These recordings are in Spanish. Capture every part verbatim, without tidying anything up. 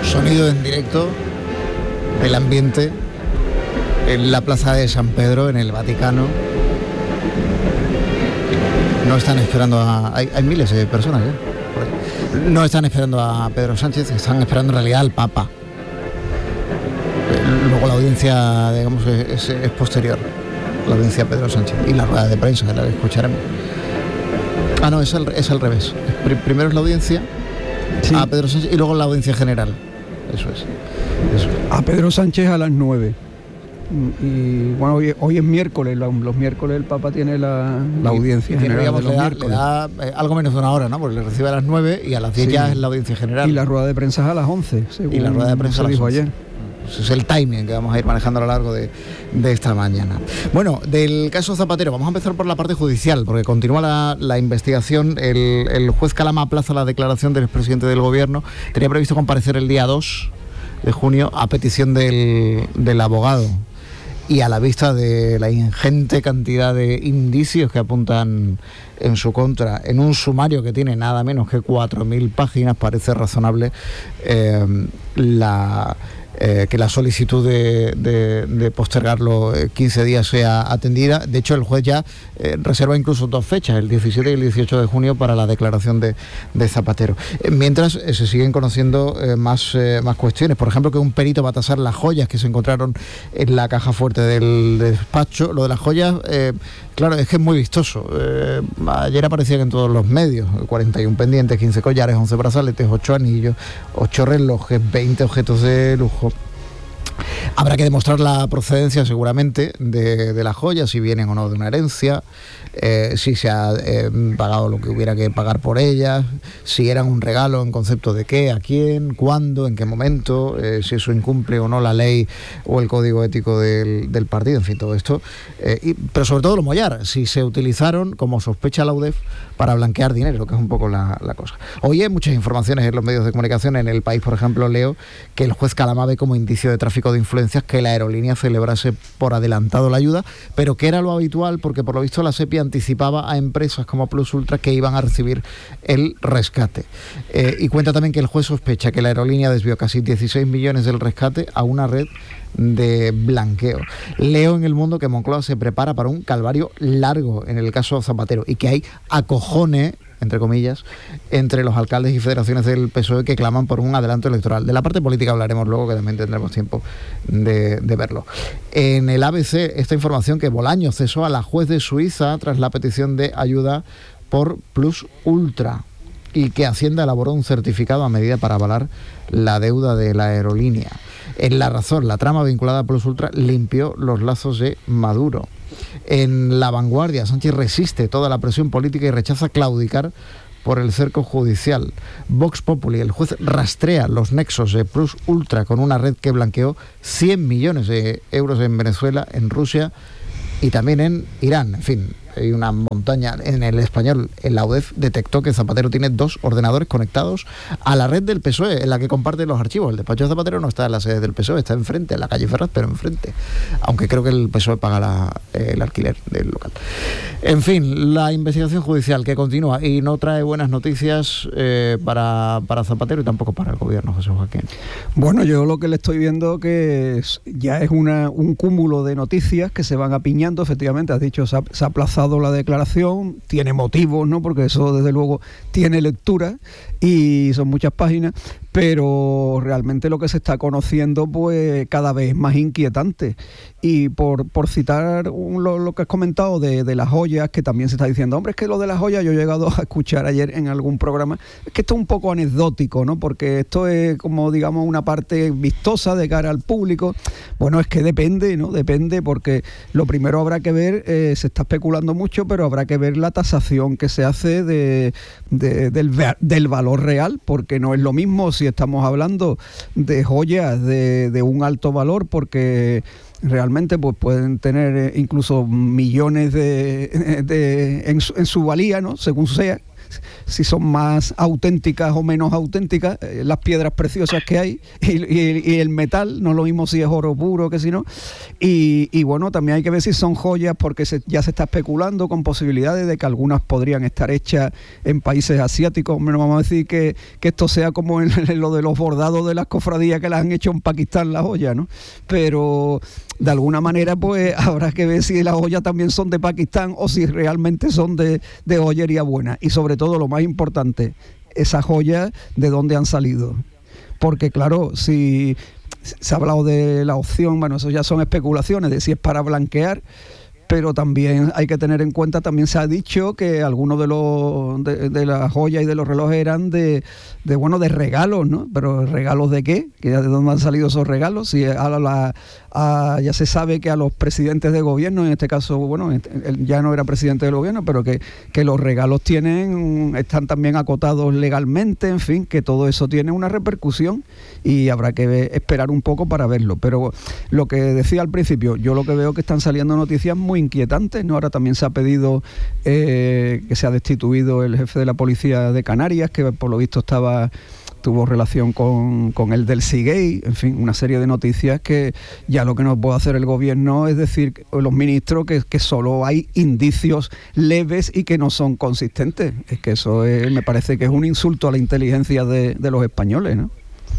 Sonido en directo, el ambiente en la plaza de San Pedro, en el Vaticano. No están esperando a... Hay, hay miles de personas, ¿eh? No están esperando a Pedro Sánchez, están esperando en realidad al Papa. Luego la audiencia, digamos, es, es posterior, la audiencia a Pedro Sánchez y la rueda de prensa, que la escucharemos. Ah, no, es al, es al revés. Primero es la audiencia, sí, a Pedro Sánchez, y luego la audiencia general. Eso es. Eso. A Pedro Sánchez a las nueve. Y bueno, hoy, hoy es miércoles, los, los miércoles el Papa tiene la, la audiencia y, general. Digamos, de los le da, miércoles. le da eh, algo menos de una hora, ¿no? Porque le recibe a las nueve y a las diez sí, ya es la audiencia general. Y la rueda de prensa es a las once, según y la rueda de prensa se a las dijo once. Ayer. Ese es el timing que vamos a ir manejando a lo largo de, de esta mañana. Bueno, del caso Zapatero, vamos a empezar por la parte judicial, porque continúa la, la investigación. El, el juez Calama aplaza la declaración del expresidente del gobierno. Tenía previsto comparecer el día dos de junio a petición del, del abogado. Y a la vista de la ingente cantidad de indicios que apuntan en su contra, en un sumario que tiene nada menos que cuatro mil páginas, parece razonable eh, la... Eh, que la solicitud de, de, de postergarlo quince días sea atendida. De hecho, el juez ya eh, reserva incluso dos fechas, el diecisiete y el dieciocho de junio, para la declaración de, de Zapatero. Eh, mientras eh, se siguen conociendo eh, más, eh, más cuestiones. Por ejemplo, que un perito va a tasar las joyas que se encontraron en la caja fuerte del despacho. Lo de las joyas, eh, claro, es que es muy vistoso. Eh, ayer aparecían en todos los medios: cuarenta y uno pendientes, quince collares, once brazaletes, ocho anillos, ocho relojes, veinte objetos de lujo. Habrá que demostrar la procedencia seguramente de, de las joyas, si vienen o no de una herencia, eh, si se ha eh, pagado lo que hubiera que pagar por ellas, si eran un regalo en concepto de qué, a quién, cuándo, en qué momento, eh, si eso incumple o no la ley o el código ético del, del partido, en fin, todo esto. Eh, y, pero sobre todo lo mollar, si se utilizaron, como sospecha la U D E F, para blanquear dinero, que es un poco la, la cosa. Hoy hay muchas informaciones en los medios de comunicación. En El País, por ejemplo, leo que el juez Calama ve como indicio de tráfico de influencias que la aerolínea celebrase por adelantado la ayuda, pero que era lo habitual porque por lo visto la SEPI anticipaba a empresas como Plus Ultra que iban a recibir el rescate. Eh, y cuenta también que el juez sospecha que la aerolínea desvió casi dieciséis millones del rescate a una red de blanqueo. Leo en El Mundo que Moncloa se prepara para un calvario largo en el caso Zapatero y que hay acojones, entre comillas, entre los alcaldes y federaciones del P S O E que claman por un adelanto electoral. De la parte política hablaremos luego, que también tendremos tiempo de, de verlo. En el A B C, esta información que Bolaños cesó a la juez de Suiza tras la petición de ayuda por Plus Ultra y que Hacienda elaboró un certificado a medida para avalar la deuda de la aerolínea. En La Razón, la trama vinculada a Plus Ultra limpió los lazos de Maduro. En La Vanguardia, Sánchez resiste toda la presión política y rechaza claudicar por el cerco judicial. Vox Populi, el juez rastrea los nexos de Plus Ultra con una red que blanqueó cien millones de euros en Venezuela, en Rusia y también en Irán. En fin, hay una montaña. En El Español, en la U D E F detectó que Zapatero tiene dos ordenadores conectados a la red del P S O E, en la que comparte los archivos. El despacho de Zapatero no está en la sede del P S O E, está enfrente, en la calle Ferraz, pero enfrente. Aunque creo que el P S O E paga la, eh, el alquiler del local. En fin, la investigación judicial que continúa y no trae buenas noticias eh, para, para Zapatero y tampoco para el gobierno, José Joaquín. Bueno, yo lo que le estoy viendo que es, ya es una, un cúmulo de noticias que se van apiñando. Efectivamente, has dicho, se ha, se ha aplazado la declaración, tiene motivos, ¿no? Porque eso desde luego tiene lectura y son muchas páginas, pero realmente lo que se está conociendo pues cada vez es más inquietante. Y por, por citar un, lo, lo que has comentado de, de las joyas, que también se está diciendo, hombre, es que lo de las joyas yo he llegado a escuchar ayer en algún programa, es que esto es un poco anecdótico, ¿no? Porque esto es como, digamos, una parte vistosa de cara al público. Bueno, es que depende, ¿no? Depende, porque lo primero habrá que ver, eh, se está especulando mucho, pero habrá que ver la tasación que se hace de, de, del, del valor real, porque no es lo mismo si estamos hablando de joyas de, de un alto valor, porque realmente pues pueden tener incluso millones de, de en, su, en su valía, ¿no? Según sea, si son más auténticas o menos auténticas, eh, las piedras preciosas que hay y, y, y el metal, no es lo mismo si es oro puro que si no. Y, y bueno, también hay que ver si son joyas, porque se, ya se está especulando con posibilidades de que algunas podrían estar hechas en países asiáticos. No vamos a decir que, que esto sea como en, en lo de los bordados de las cofradías que las han hecho en Pakistán las joyas, ¿no? Pero de alguna manera pues habrá que ver si las joyas también son de Pakistán o si realmente son de, de joyería buena. Y sobre todo, lo más importante, esas joyas de dónde han salido. Porque claro, si se ha hablado de la opción, bueno, eso ya son especulaciones de si es para blanquear, pero también hay que tener en cuenta, también se ha dicho que algunos de los de, de las joyas y de los relojes eran de, de bueno de regalos, ¿no? Pero ¿regalos de qué? ¿De dónde han salido esos regalos? Si a la, a, ya se sabe que a los presidentes de gobierno, en este caso, bueno, él ya no era presidente del gobierno, pero que, que los regalos tienen, están también acotados legalmente, en fin, que todo eso tiene una repercusión y habrá que ver, esperar un poco para verlo. Pero lo que decía al principio, yo lo que veo que están saliendo noticias muy inquietantes, ¿no? Ahora también se ha pedido eh, que se ha destituido el jefe de la policía de Canarias, que por lo visto estaba tuvo relación con, con el del Seagate, en fin, una serie de noticias que ya lo que no puede hacer el gobierno es decir, los ministros, que, que solo hay indicios leves y que no son consistentes. Es que eso es, me parece que es un insulto a la inteligencia de, de los españoles, ¿no?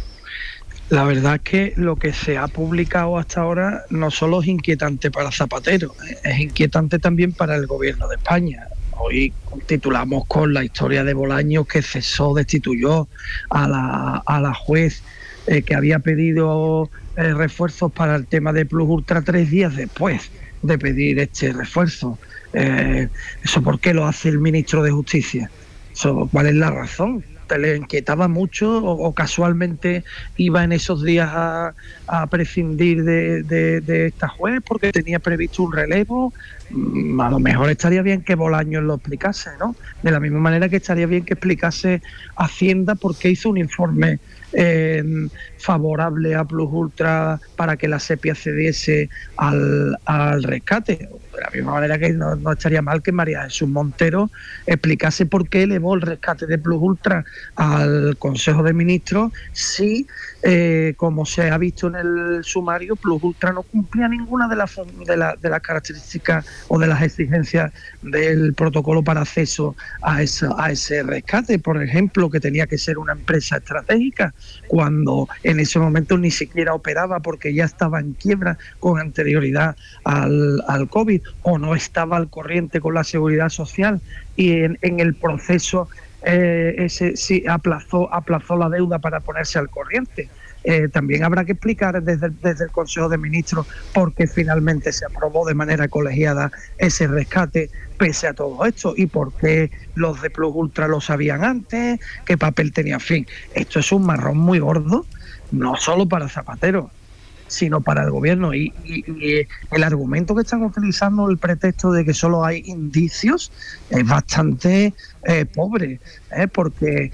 La verdad es que lo que se ha publicado hasta ahora no solo es inquietante para Zapatero, es inquietante también para el gobierno de España. Hoy titulamos con la historia de Bolaños, que cesó, destituyó a la, a la juez eh, que había pedido eh, refuerzos para el tema de Plus Ultra tres días después de pedir este refuerzo. Eh, ¿Eso por qué lo hace el ministro de Justicia? ¿Eso, cuál es la razón? ¿Te le inquietaba mucho o, o casualmente iba en esos días a, a prescindir de, de, de esta juez porque tenía previsto un relevo? Mm, a lo mejor estaría bien que Bolaños lo explicase, ¿no? De la misma manera que estaría bien que explicase Hacienda por qué hizo un informe eh, favorable a Plus Ultra para que la SEPI accediese al, al rescate. De la misma manera que no, no estaría mal que María Jesús Montero explicase por qué elevó el rescate de Plus Ultra al Consejo de Ministros si, eh, como se ha visto en el sumario, Plus Ultra no cumplía ninguna de las de la, de las características o de las exigencias del protocolo para acceso a, esa, a ese rescate. Por ejemplo, que tenía que ser una empresa estratégica, cuando en ese momento ni siquiera operaba porque ya estaba en quiebra con anterioridad al, al COVID, o no estaba al corriente con la seguridad social y en, en el proceso eh, ese sí aplazó, aplazó la deuda para ponerse al corriente. Eh, también habrá que explicar desde, desde el Consejo de Ministros por qué finalmente se aprobó de manera colegiada ese rescate pese a todo esto y por qué los de Plus Ultra lo sabían antes, qué papel tenía. En fin, esto es un marrón muy gordo, no solo para Zapatero, sino para el gobierno. Y, y, y el argumento que están utilizando, el pretexto de que solo hay indicios, es bastante eh, pobre, ¿eh? Porque,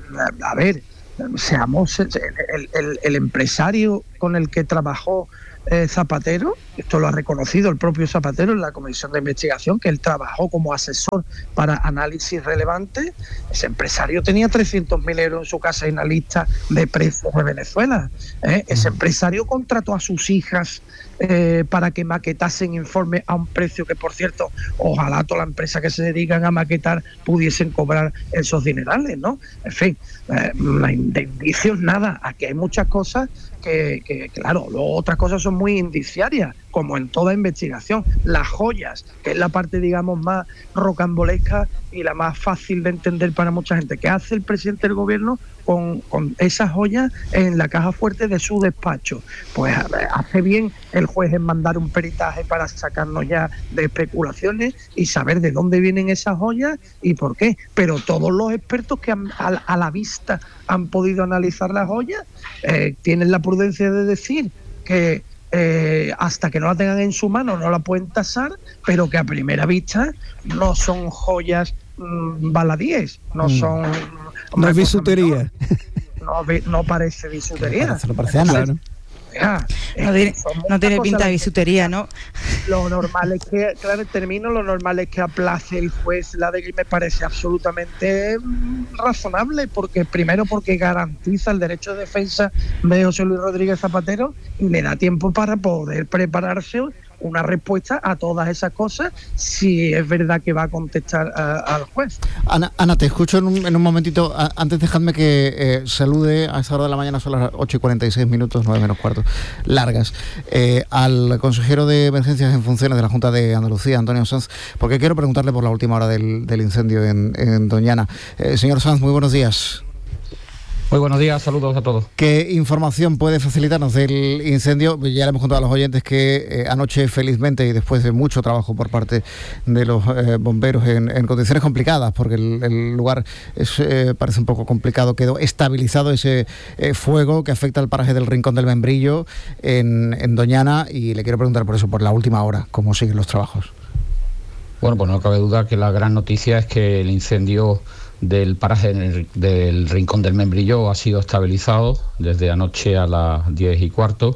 a ver, seamos el, el, el empresario con el que trabajó eh, Zapatero, esto lo ha reconocido el propio Zapatero en la comisión de investigación, que él trabajó como asesor para análisis relevantes. Ese empresario tenía trescientos mil euros en su casa y una lista de precios de Venezuela, ¿eh? Ese empresario contrató a sus hijas eh, para que maquetasen informes a un precio que, por cierto, ojalá toda la empresa que se dedican a maquetar pudiesen cobrar esos dinerales, ¿no? En fin, eh, de indicios nada. Aquí hay muchas cosas que, que, claro, luego otras cosas son muy indiciarias, como en toda investigación. Las joyas, que es la parte, digamos, más rocambolesca y la más fácil de entender para mucha gente. ¿Qué hace el presidente del gobierno con, con esas joyas en la caja fuerte de su despacho? Pues hace bien el juez en mandar un peritaje para sacarnos ya de especulaciones y saber de dónde vienen esas joyas y por qué. Pero todos los expertos que han, a, a la vista han podido analizar las joyas eh, tienen la prudencia de decir que Eh, hasta que no la tengan en su mano no la pueden tasar, pero que a primera vista no son joyas mmm, baladíes, no mm. son... No es bisutería. No, no parece bisutería. No parece, no parece nada. Entonces, Ah, no, tiene, no tiene pinta de bisutería, ¿no? Lo normal es que, claro, termino, lo normal es que aplace el juez la de que me parece absolutamente razonable, porque primero porque garantiza el derecho de defensa de José Luis Rodríguez Zapatero y le da tiempo para poder prepararse una respuesta a todas esas cosas, si es verdad que va a contestar a, al juez. Ana, Ana, te escucho en un, en un momentito. A, antes dejadme que eh, salude a esta hora de la mañana, son las ocho y cuarenta y seis minutos, nueve menos cuarto, largas, eh, al consejero de Emergencias en Funciones de la Junta de Andalucía, Antonio Sanz, porque quiero preguntarle por la última hora del, del incendio en, en Doñana. Eh, señor Sanz, muy buenos días. Muy buenos días, saludos a todos. ¿Qué información puede facilitarnos del incendio? Ya le hemos contado a los oyentes que eh, anoche, felizmente, y después de mucho trabajo por parte de los eh, bomberos en, en condiciones complicadas, porque el, el lugar es, eh, parece un poco complicado, quedó estabilizado ese eh, fuego que afecta al paraje del Rincón del Membrillo en, en Doñana, y le quiero preguntar por eso, por la última hora, ¿cómo siguen los trabajos? Bueno, pues no cabe duda que la gran noticia es que el incendio del paraje del Rincón del Membrillo ha sido estabilizado desde anoche a las diez y cuarto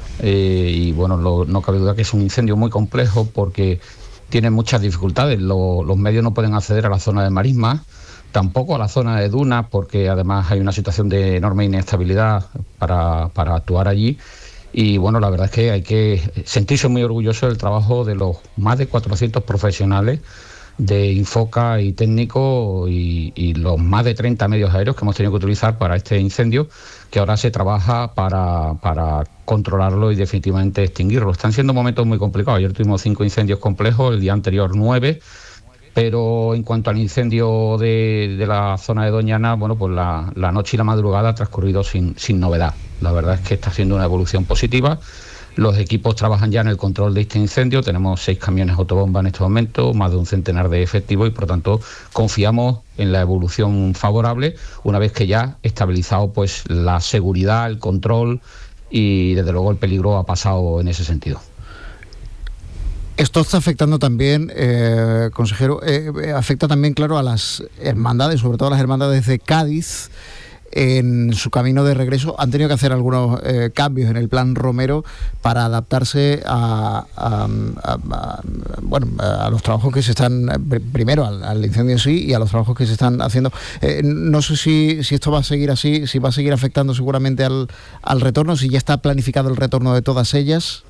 eh, y bueno, lo, no cabe duda que es un incendio muy complejo porque tiene muchas dificultades. Lo, los medios no pueden acceder a la zona de marismas, tampoco a la zona de dunas, porque además hay una situación de enorme inestabilidad para, para actuar allí. Y bueno, la verdad es que hay que sentirse muy orgulloso del trabajo de los más de cuatrocientos profesionales de Infoca y técnico y, y los más de treinta medios aéreos que hemos tenido que utilizar para este incendio, que ahora se trabaja para, para controlarlo y definitivamente extinguirlo. Están siendo momentos muy complicados. Ayer tuvimos cinco incendios complejos, el día anterior nueve, pero en cuanto al incendio de, de la zona de Doñana, bueno, pues la, la noche y la madrugada ha transcurrido sin, sin novedad. La verdad es que está siendo una evolución positiva. Los equipos trabajan ya en el control de este incendio. Tenemos seis camiones autobomba en este momento, más de un centenar de efectivos y por lo tanto confiamos en la evolución favorable una vez que ya estabilizado pues la seguridad, el control y desde luego el peligro ha pasado en ese sentido. Esto está afectando también, eh, consejero, eh, afecta también, claro, a las hermandades, sobre todo a las hermandades de Cádiz. En su camino de regreso han tenido que hacer algunos eh, cambios en el plan Romero para adaptarse a, a, a, a, bueno, a los trabajos que se están, primero al, al incendio en sí y a los trabajos que se están haciendo. Eh, no sé si, si esto va a seguir así, si va a seguir afectando seguramente al, al retorno, si ya está planificado el retorno de todas ellas.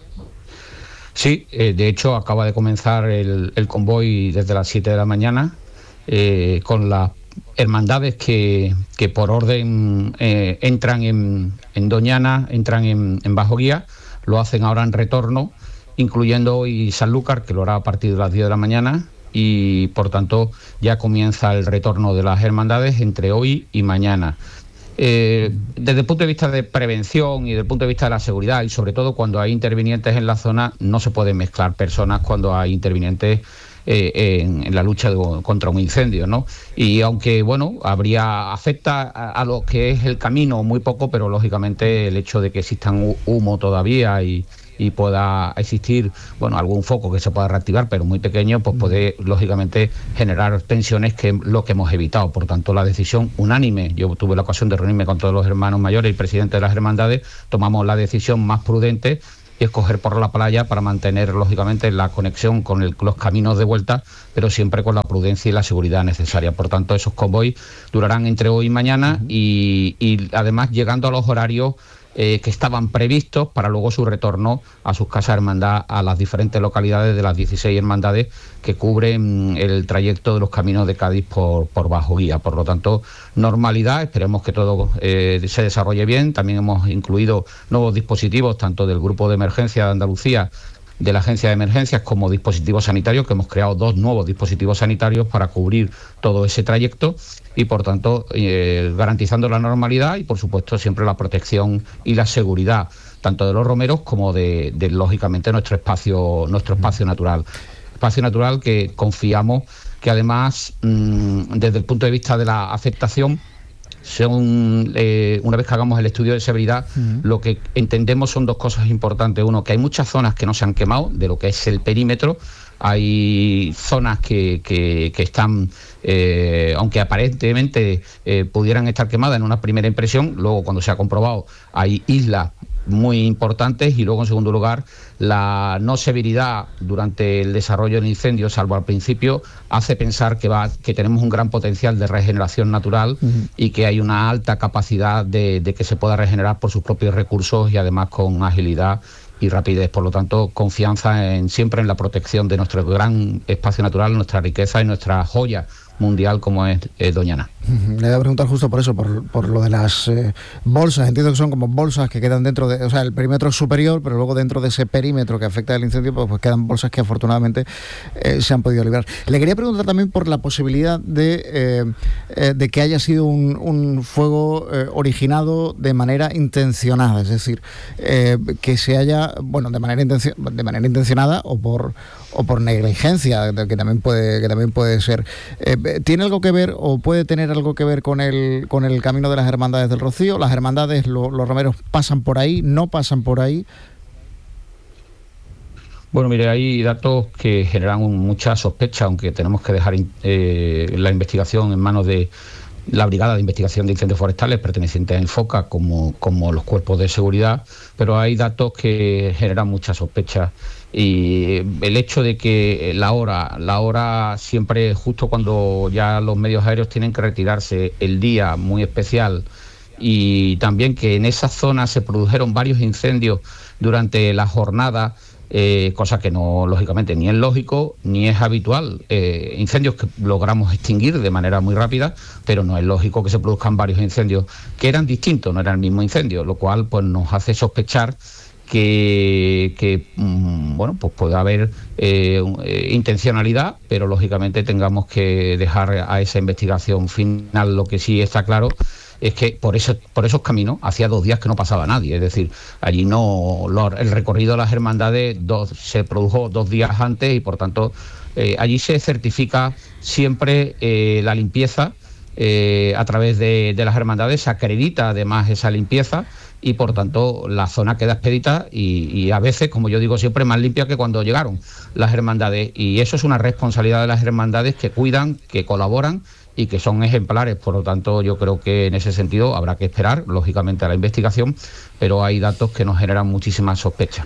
Sí, eh, de hecho acaba de comenzar el, el convoy desde las siete de la mañana eh, con las hermandades que, que por orden eh, entran en, en Doñana, entran en, en Bajo Guía, lo hacen ahora en retorno, incluyendo hoy Sanlúcar, que lo hará a partir de las diez de la mañana, y por tanto ya comienza el retorno de las hermandades entre hoy y mañana. Eh, desde el punto de vista de prevención y desde el punto de vista de la seguridad, y sobre todo cuando hay intervinientes en la zona, no se pueden mezclar personas cuando hay intervinientes Eh, en, en la lucha de, contra un incendio, ¿no? Y aunque, bueno, habría afecta a, a lo que es el camino muy poco, pero lógicamente el hecho de que existan humo todavía y, y pueda existir, bueno, algún foco que se pueda reactivar, pero muy pequeño, pues puede, lógicamente, generar tensiones, que es lo que hemos evitado. Por tanto, la decisión unánime, yo tuve la ocasión de reunirme con todos los hermanos mayores y presidente de las hermandades, tomamos la decisión más prudente y escoger por la playa para mantener lógicamente la conexión con el, los caminos de vuelta, pero siempre con la prudencia y la seguridad necesaria. Por tanto, esos convoys durarán entre hoy y mañana y, y además llegando a los horarios eh, que estaban previstos para luego su retorno a sus casas hermandad a las diferentes localidades de las dieciséis hermandades que cubren el trayecto de los caminos de Cádiz por, por Bajo Guía. Por lo tanto, normalidad, esperemos que todo eh, se desarrolle bien. También hemos incluido nuevos dispositivos, tanto del Grupo de Emergencia de Andalucía, de la Agencia de Emergencias, como dispositivos sanitarios, que hemos creado dos nuevos dispositivos sanitarios para cubrir todo ese trayecto y, por tanto, eh, garantizando la normalidad y, por supuesto, siempre la protección y la seguridad, tanto de los romeros como de, de lógicamente, nuestro espacio, nuestro espacio natural. Espacio natural que confiamos que, además, mmm, desde el punto de vista de la afectación, Según, eh, una vez que hagamos el estudio de severidad, uh-huh. lo que entendemos son dos cosas importantes. Uno, que hay muchas zonas que no se han quemado de lo que es el perímetro. Hay zonas que, que, que están, eh, aunque aparentemente eh, pudieran estar quemadas en una primera impresión, luego cuando se ha comprobado hay islas muy importantes, y luego en segundo lugar la no severidad durante el desarrollo del incendio, salvo al principio, hace pensar que va que tenemos un gran potencial de regeneración natural uh-huh. y que hay una alta capacidad de, de que se pueda regenerar por sus propios recursos y además con agilidad y rapidez. Por lo tanto, confianza en siempre en la protección de nuestro gran espacio natural, nuestra riqueza y nuestra joya mundial como es eh, Doñana. Le voy a preguntar justo por eso, por, por lo de las eh, bolsas. Entiendo que son como bolsas que quedan dentro de, o sea, el perímetro superior, pero luego dentro de ese perímetro que afecta el incendio, pues, pues quedan bolsas que afortunadamente eh, se han podido librar. Le quería preguntar también por la posibilidad de, eh, eh, de que haya sido un, un fuego eh, originado de manera intencionada, es decir, eh, que se haya, bueno, de manera intencio- de manera intencionada o por o por negligencia, que también puede que también puede ser. Eh, ¿Tiene algo que ver o puede tener algo que ver con el con el camino de las hermandades del Rocío? ¿Las hermandades, lo, los romeros pasan por ahí, no pasan por ahí? Bueno, mire, hay datos que generan mucha sospecha, aunque tenemos que dejar eh, la investigación en manos de la Brigada de Investigación de Incendios Forestales perteneciente a Infoca, como, como los cuerpos de seguridad, pero hay datos que generan mucha sospecha. Y el hecho de que la hora, la hora siempre justo cuando ya los medios aéreos tienen que retirarse, el día muy especial, y también que en esa zona se produjeron varios incendios durante la jornada, eh, cosa que no, lógicamente, ni es lógico ni es habitual. Eh, incendios que logramos extinguir de manera muy rápida, pero no es lógico que se produzcan varios incendios que eran distintos, no era el mismo incendio, lo cual pues nos hace sospechar que, que mmm, bueno, pues puede haber eh, eh, intencionalidad, pero lógicamente tengamos que dejar a esa investigación final. Lo que sí está claro es que por eso, por esos caminos hacía dos días que no pasaba nadie, es decir, allí no lo, el recorrido de las hermandades dos, se produjo dos días antes y por tanto eh, allí se certifica siempre eh, la limpieza eh, a través de, de las hermandades, se acredita además esa limpieza y por tanto la zona queda expedita y, y a veces, como yo digo siempre, más limpia que cuando llegaron las hermandades, y eso es una responsabilidad de las hermandades que cuidan, que colaboran y que son ejemplares. Por lo tanto, yo creo que en ese sentido habrá que esperar, lógicamente, a la investigación, pero hay datos que nos generan muchísimas sospechas.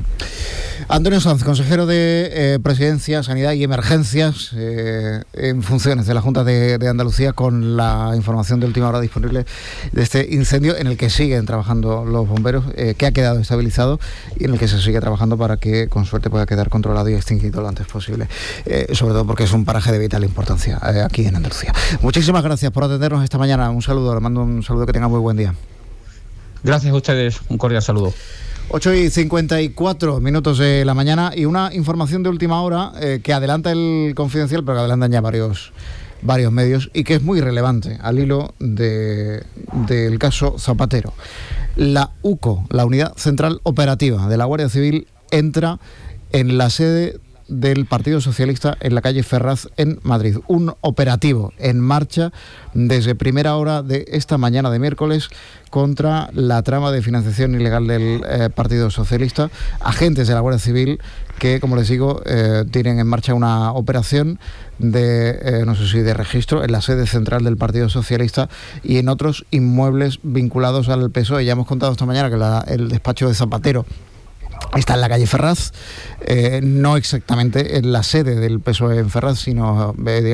Antonio Sanz, consejero de eh, Presidencia, Sanidad y Emergencias eh, en funciones de la Junta de, de Andalucía, con la información de última hora disponible de este incendio en el que siguen trabajando los bomberos, eh, que ha quedado estabilizado y en el que se sigue trabajando para que con suerte pueda quedar controlado y extinguido lo antes posible, eh, sobre todo porque es un paraje de vital importancia eh, aquí en Andalucía. Muchísimas gracias por atendernos esta mañana. Un saludo, le mando un saludo, que tenga muy buen día. Gracias a ustedes, un cordial saludo. ocho y cincuenta y cuatro minutos de la mañana y una información de última hora eh, que adelanta el Confidencial, pero que adelantan ya varios, varios medios y que es muy relevante al hilo de, del caso Zapatero. La U C O, la Unidad Central Operativa de la Guardia Civil, entra en la sede del Partido Socialista en la calle Ferraz en Madrid. Un operativo en marcha desde primera hora de esta mañana de miércoles contra la trama de financiación ilegal del eh, Partido Socialista. Agentes de la Guardia Civil que, como les digo, eh, tienen en marcha una operación de, eh, no sé si de registro, en la sede central del Partido Socialista y en otros inmuebles vinculados al P S O E. Ya hemos contado esta mañana que la, el despacho de Zapatero está en la calle Ferraz, eh, no exactamente en la sede del P S O E en Ferraz, sino eh, digamos,